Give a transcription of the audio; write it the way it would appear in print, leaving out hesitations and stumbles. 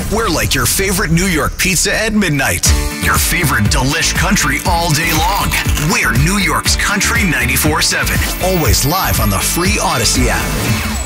We're like your favorite New York pizza at midnight. Your favorite delish country all day long. We're New York's Country 94.7. Always live on the free Odyssey app.